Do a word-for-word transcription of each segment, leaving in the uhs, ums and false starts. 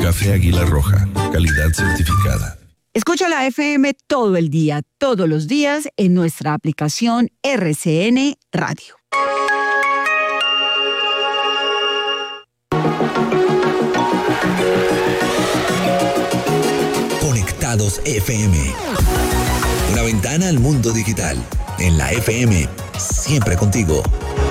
Café Águila Roja, calidad certificada. Escucha la F M todo el día, todos los días en nuestra aplicación R C N Radio. Conectados F M. Una ventana al mundo digital. En la F M, siempre contigo.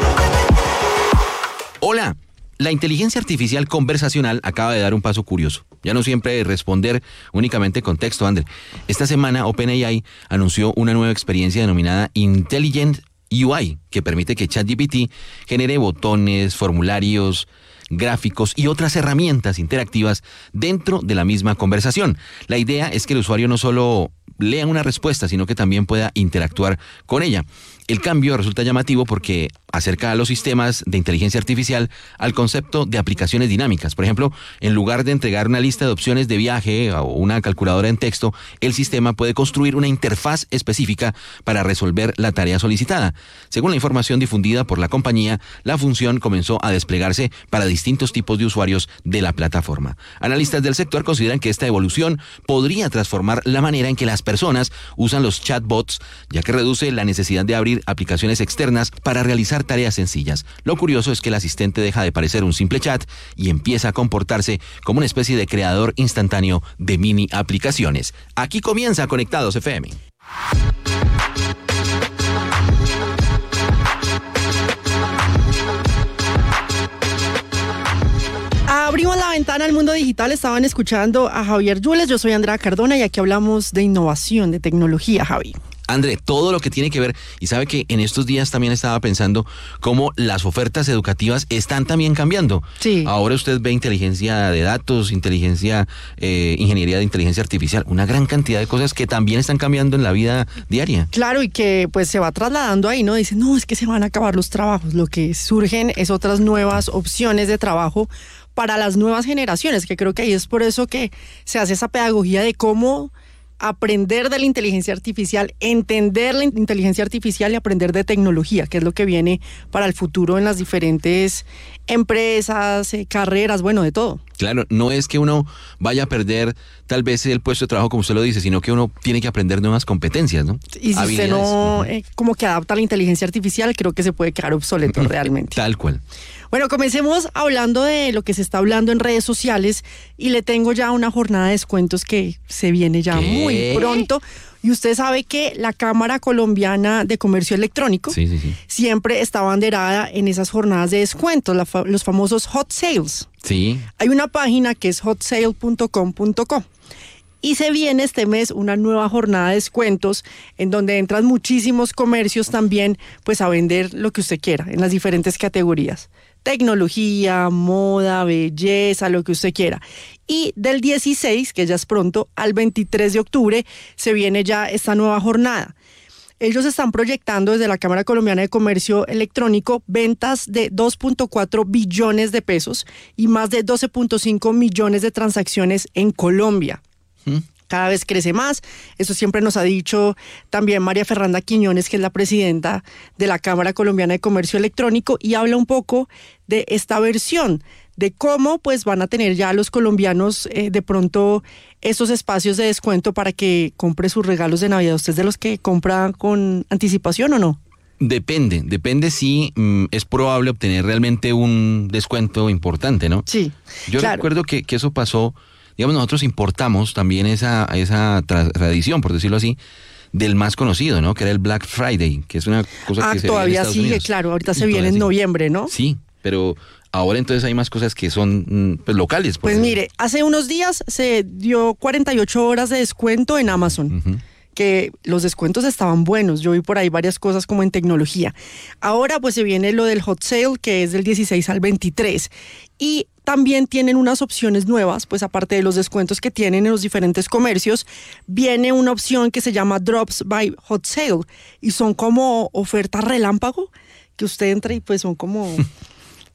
Hola. La inteligencia artificial conversacional acaba de dar un paso curioso. Ya no siempre responder únicamente con texto, André. Esta semana OpenAI anunció una nueva experiencia denominada Intelligent U I, que permite que ChatGPT genere botones, formularios, gráficos y otras herramientas interactivas dentro de la misma conversación. La idea es que el usuario no solo lea una respuesta, sino que también pueda interactuar con ella. El cambio resulta llamativo porque acerca a los sistemas de inteligencia artificial al concepto de aplicaciones dinámicas. Por ejemplo, en lugar de entregar una lista de opciones de viaje o una calculadora en texto, el sistema puede construir una interfaz específica para resolver la tarea solicitada. Según la información difundida por la compañía, la función comenzó a desplegarse para distintos tipos de usuarios de la plataforma. Analistas del sector consideran que esta evolución podría transformar la manera en que las personas usan los chatbots, ya que reduce la necesidad de abrir aplicaciones externas para realizar tareas sencillas. Lo curioso es que el asistente deja de parecer un simple chat y empieza a comportarse como una especie de creador instantáneo de mini aplicaciones. Aquí comienza Conectados F M. Abrimos la ventana al mundo digital. Estaban escuchando a Javier Yules. Yo soy Andrea Cardona y aquí hablamos de innovación, de tecnología, Javi. André, todo lo que tiene que ver, y sabe que en estos días también estaba pensando cómo las ofertas educativas están también cambiando. Sí. Ahora usted ve inteligencia de datos, inteligencia, eh, ingeniería de inteligencia artificial, una gran cantidad de cosas que también están cambiando en la vida diaria. Claro, y que pues se va trasladando ahí, ¿no? Dicen, no, es que se van a acabar los trabajos. Lo que surgen es otras nuevas opciones de trabajo para las nuevas generaciones, que creo que ahí es por eso que se hace esa pedagogía de cómo aprender de la inteligencia artificial, entender la inteligencia artificial y aprender de tecnología, que es lo que viene para el futuro en las diferentes empresas, eh, carreras, bueno, de todo. Claro, no es que uno vaya a perder tal vez el puesto de trabajo como usted lo dice, sino que uno tiene que aprender nuevas competencias, ¿no? Y si usted no eh, como que adapta la inteligencia artificial, creo que se puede quedar obsoleto realmente. Tal cual. Bueno, comencemos hablando de lo que se está hablando en redes sociales y le tengo ya una jornada de descuentos que se viene ya ¿Qué? muy pronto. Y usted sabe que la Cámara Colombiana de Comercio Electrónico sí, sí, sí. siempre está banderada en esas jornadas de descuentos, la fa- los famosos hot sales. Sí. Hay una página que es hot sale punto com punto co. Y se viene este mes una nueva jornada de descuentos en donde entran muchísimos comercios también pues a vender lo que usted quiera en las diferentes categorías. Tecnología, moda, belleza, lo que usted quiera. Y del dieciséis, que ya es pronto, al veintitrés de octubre se viene ya esta nueva jornada. Ellos están proyectando desde la Cámara Colombiana de Comercio Electrónico ventas de dos punto cuatro billones de pesos y más de doce punto cinco millones de transacciones en Colombia. ¿Mm? Cada vez crece más. Eso siempre nos ha dicho también María Fernanda Quiñones, que es la presidenta de la Cámara Colombiana de Comercio Electrónico, y habla un poco de esta versión, de cómo pues van a tener ya los colombianos eh, de pronto esos espacios de descuento para que compre sus regalos de Navidad. ¿Usted es de los que compra con anticipación o no? Depende, depende si mm, es probable obtener realmente un descuento importante, ¿no? Sí, Yo claro. recuerdo que, que eso pasó. Digamos, nosotros importamos también esa, esa tra- tradición, por decirlo así, del más conocido, ¿no? Que era el Black Friday, que es una cosa Ah, que se todavía ve en Estados sigue, Unidos. claro, ahorita Y se viene en todavía noviembre, ¿no? Sí, pero ahora entonces hay más cosas que son mm, pues, locales. por Pues ejemplo. mire, hace unos días se dio cuarenta y ocho horas de descuento en Amazon. Ujú. Que los descuentos estaban buenos. Yo vi por ahí varias cosas como en tecnología. Ahora pues se viene lo del hot sale, que es del dieciséis al veintitrés. Y también tienen unas opciones nuevas, pues aparte de los descuentos que tienen en los diferentes comercios, viene una opción que se llama Drops by Hot Sale. Y son como ofertas relámpago, que usted entra y pues son como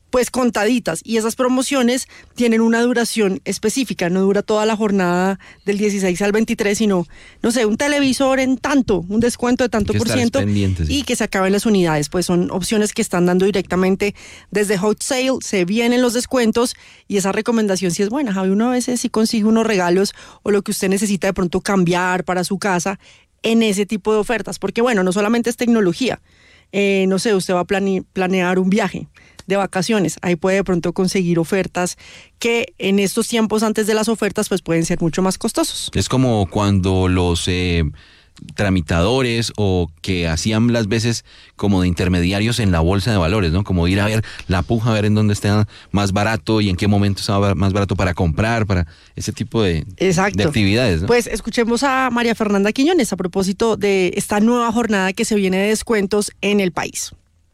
pues contaditas, y esas promociones tienen una duración específica, no dura toda la jornada del dieciséis al veintitrés, sino, no sé, un televisor en tanto, un descuento de tanto por ciento, pendiente, sí. Y que se acaben las unidades, pues son opciones que están dando directamente desde Hot Sale, se vienen los descuentos, y esa recomendación sí es buena, Javi, uno a veces sí consigue unos regalos o lo que usted necesita de pronto cambiar para su casa en ese tipo de ofertas, porque bueno, no solamente es tecnología, eh, no sé, usted va a plane- planear un viaje de vacaciones, ahí puede de pronto conseguir ofertas que en estos tiempos antes de las ofertas pues pueden ser mucho más costosos. Es como cuando los eh, tramitadores o que hacían las veces como de intermediarios en la bolsa de valores, ¿no? Como ir a ver la puja, a ver en dónde está más barato y en qué momento estaba más barato para comprar, para ese tipo de, Exacto. de actividades, ¿no? Pues escuchemos a María Fernanda Quiñones a propósito de esta nueva jornada que se viene de descuentos en el país.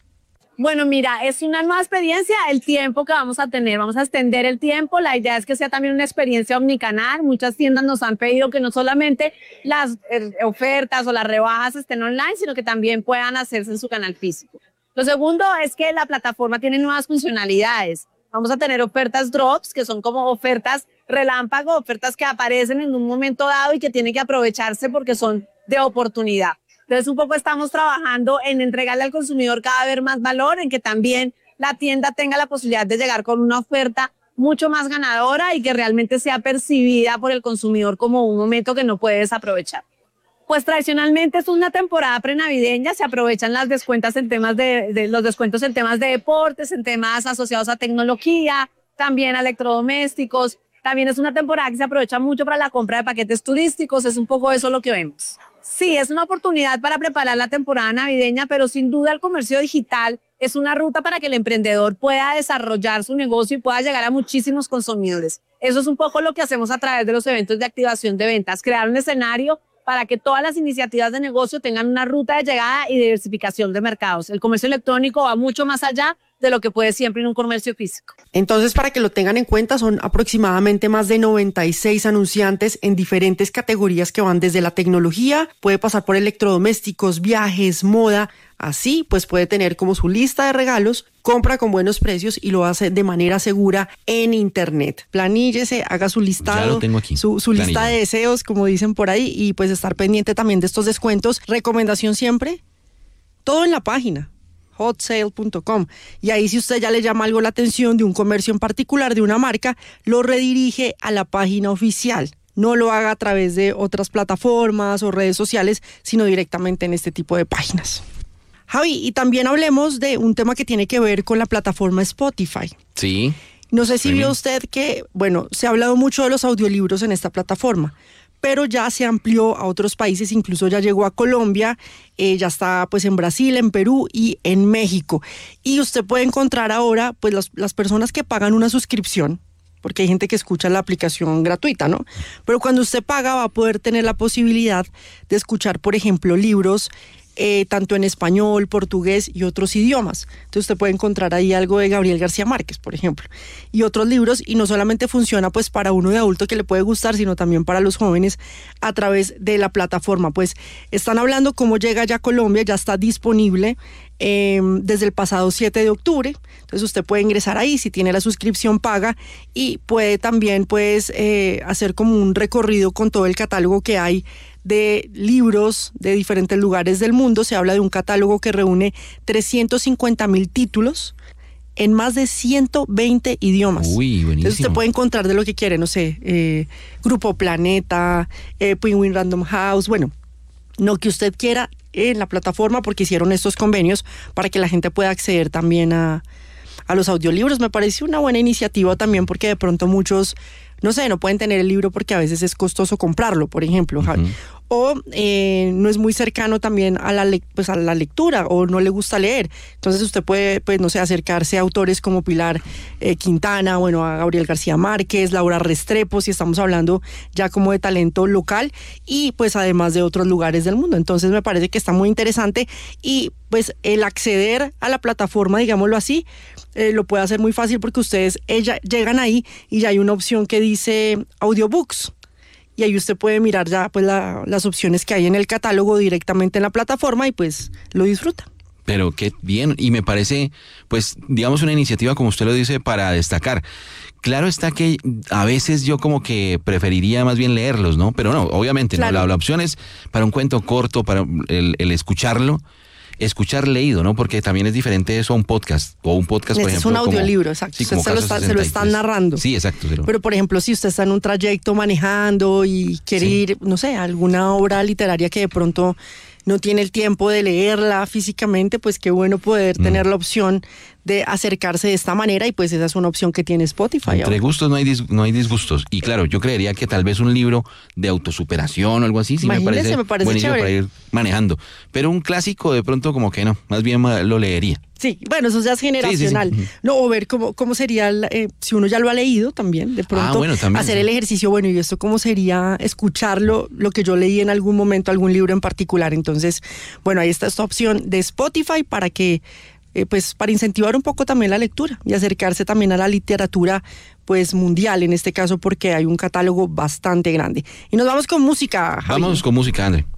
Bueno, mira, es una nueva experiencia, el tiempo que vamos a tener, vamos a extender el tiempo, la idea es que sea también una experiencia omnicanal, muchas tiendas nos han pedido que no solamente las eh, ofertas o las rebajas estén online, sino que también puedan hacerse en su canal físico. Lo segundo es que la plataforma tiene nuevas funcionalidades, vamos a tener ofertas drops, que son como ofertas relámpago, ofertas que aparecen en un momento dado y que tienen que aprovecharse porque son de oportunidad. Entonces, un poco estamos trabajando en entregarle al consumidor cada vez más valor, en que también la tienda tenga la posibilidad de llegar con una oferta mucho más ganadora y que realmente sea percibida por el consumidor como un momento que no puede desaprovechar. Pues tradicionalmente es una temporada prenavideña, se aprovechan las descuentas en temas de, de los descuentos en temas de deportes, en temas asociados a tecnología, también a electrodomésticos. También es una temporada que se aprovecha mucho para la compra de paquetes turísticos, es un poco eso lo que vemos. Sí, es una oportunidad para preparar la temporada navideña, pero sin duda el comercio digital es una ruta para que el emprendedor pueda desarrollar su negocio y pueda llegar a muchísimos consumidores. Eso es un poco lo que hacemos a través de los eventos de activación de ventas, crear un escenario para que todas las iniciativas de negocio tengan una ruta de llegada y diversificación de mercados. El comercio electrónico va mucho más allá de lo que puede siempre en un comercio físico. Entonces, para que lo tengan en cuenta, son aproximadamente más de noventa y seis anunciantes en diferentes categorías que van desde la tecnología, puede pasar por electrodomésticos, viajes, moda. Así, pues puede tener como su lista de regalos, compra con buenos precios y lo hace de manera segura en internet. Planíllese, haga su listado, ya lo tengo aquí. su, su lista Planilla. de deseos, como dicen por ahí, y pues estar pendiente también de estos descuentos. Recomendación siempre, todo en la página hot sale punto com, y ahí si usted ya le llama algo la atención de un comercio en particular, de una marca, lo redirige a la página oficial. No lo haga a través de otras plataformas o redes sociales, sino directamente en este tipo de páginas. Javi, y también hablemos de un tema que tiene que ver con la plataforma Spotify. Sí. No sé si Premium. vio usted que, bueno, se ha hablado mucho de los audiolibros en esta plataforma, pero ya se amplió a otros países, incluso ya llegó a Colombia, eh, ya está pues en Brasil, en Perú y en México. Y usted puede encontrar ahora pues las, las personas que pagan una suscripción, porque hay gente que escucha la aplicación gratuita, ¿no? Pero cuando usted paga va a poder tener la posibilidad de escuchar, por ejemplo, libros Eh, tanto en español, portugués y otros idiomas. Entonces usted puede encontrar ahí algo de Gabriel García Márquez, por ejemplo, y otros libros, y no solamente funciona pues para uno de adulto que le puede gustar, sino también para los jóvenes a través de la plataforma. Pues están hablando cómo llega ya a Colombia, ya está disponible eh, desde el pasado siete de octubre. Entonces usted puede ingresar ahí si tiene la suscripción paga y puede también pues eh, hacer como un recorrido con todo el catálogo que hay de libros de diferentes lugares del mundo. Se habla de un catálogo que reúne trescientos cincuenta mil títulos en más de ciento veinte idiomas. Uy, buenísimo. Entonces usted puede encontrar de lo que quiere, no sé, eh, Grupo Planeta, eh, Penguin Random House, bueno, lo que usted quiera en la plataforma, porque hicieron estos convenios para que la gente pueda acceder también a, a los audiolibros. Me parece una buena iniciativa también, porque de pronto muchos, no sé, no pueden tener el libro porque a veces es costoso comprarlo, por ejemplo, Javi. Uh-huh. O eh, no es muy cercano también a la, le- pues a la lectura, o no le gusta leer. Entonces usted puede, pues no sé, acercarse a autores como Pilar eh, Quintana, bueno, a Gabriel García Márquez, Laura Restrepo, si estamos hablando ya como de talento local, y pues además de otros lugares del mundo. Entonces me parece que está muy interesante, y pues el acceder a la plataforma, digámoslo así, eh, lo puede hacer muy fácil, porque ustedes ella, llegan ahí y ya hay una opción que dice audiobooks. Y ahí usted puede mirar ya pues la, las opciones que hay en el catálogo directamente en la plataforma y pues lo disfruta. Pero qué bien, y me parece, pues, digamos, una iniciativa, como usted lo dice, para destacar. Claro está que a veces yo como que preferiría más bien leerlos, ¿no? Pero no, obviamente, claro. no, la, la opción es para un cuento corto, para el, el escucharlo, escuchar leído, ¿no? Porque también es diferente eso a un podcast, o un podcast, por este ejemplo. Es un audiolibro, como, exacto. Sí, se, se, lo está, se lo están narrando. Sí, exacto. Sí, pero, por ejemplo, si usted está en un trayecto manejando y quiere sí. ir, no sé, a alguna obra literaria que de pronto no tiene el tiempo de leerla físicamente, pues qué bueno poder mm. tener la opción de acercarse de esta manera, y pues esa es una opción que tiene Spotify. Entre ahora. gustos no hay dis, no hay disgustos. Y claro, yo creería que tal vez un libro de autosuperación o algo así sí Imagínese, me parece, me parece buenísimo chévere. para ir manejando. Pero un clásico de pronto como que no, más bien lo leería. Sí, bueno, eso ya es generacional. Sí, sí, sí. No, o ver cómo, cómo sería, eh, si uno ya lo ha leído también, de pronto ah, bueno, también, hacer sí. el ejercicio, bueno, y esto cómo sería escucharlo, lo que yo leí en algún momento, algún libro en particular. Entonces, bueno, ahí está esta opción de Spotify para que, eh, pues, para incentivar un poco también la lectura y acercarse también a la literatura, pues, mundial, en este caso, porque hay un catálogo bastante grande. Y nos vamos con música, Javi. Vamos con música, André.